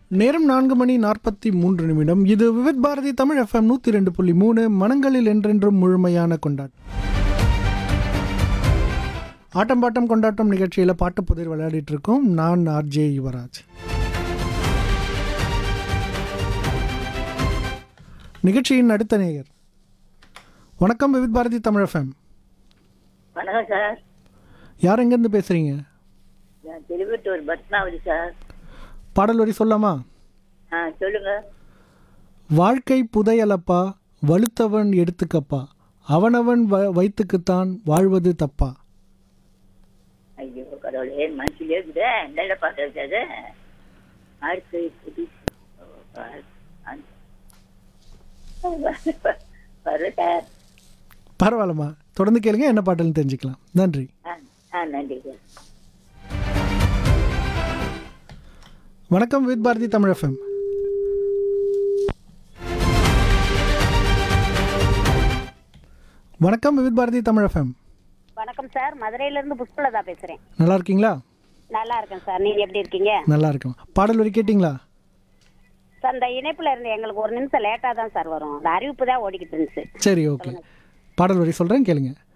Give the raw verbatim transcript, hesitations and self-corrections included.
நேரம் நான்கு மணி நாற்பத்தி மூன்று நிமிடம். இது விவித் பாரதி தமிழ் எஃப்எம் நூற்றி ரெண்டு புள்ளி மூணு மனங்களில் என்றென்றும் முழுமையான கொண்டாட்டம். ஆட்டம் பாட்டம் கொண்டாட்டம் நிகழ்ச்சியில் பாட்டு புதிர் விளையாடிட்டு இருக்கோம். நான் ஆர்ஜே யுவராஜ். நிகழ்ச்சியின் அடுத்த நேயர். வணக்கம் விவித் பாரதி தமிழ் எஃப்எம். வணக்கம் சார். யார் எங்கேருந்து பேசுறீங்க? நான் திருவட்டூர் பத்மாவதி சார். பாடல் வரி சொல்லாமா? ஆ சொல்லுங்க. வாழ்க்கை புதையலப்பா, வலுத்தவன் எடுத்துக்கப்பா, அவனவன் வ வைத்துக்குத்தான் வாழ்வது தப்பா. ஐயோ கடவுளே, மனசுலேயே இருக்குதே. நல்ல பாட்டு இருக்காது. வாழ்க்கை புது சார். பரவாயில்லம்மா, தொடர்ந்து கேளுங்க, என்ன பாடல்னு தெரிஞ்சுக்கலாம். நன்றி. ஆ ஆ நன்றி சார். வணக்கம் வித் பாரதி தமிழ் எஃப்எம். வணக்கம் வித் பாரதி தமிழ் எஃப்எம். வணக்கம் சார், மதுரையில இருந்து புஷ்பலதா பேசுறேன். நல்லா இருக்கீங்களா? நல்லா இருக்கேன் சார், நீங்க எப்படி இருக்கீங்க? நல்லா இருக்கோம். பாடல் வரி கேட்டிங்களா? சார் இந்த இணைப்புல இருந்து எங்களுக்கு ஒரு நிமிஷம் லேட்டா தான் சார் வரும். அந்த அறிவிப்பு தான் ஓடிக்கிட்டு இருந்துச்சு. சரி, ஓகே. பாடல் வரி சொல்றேன், கேளுங்க.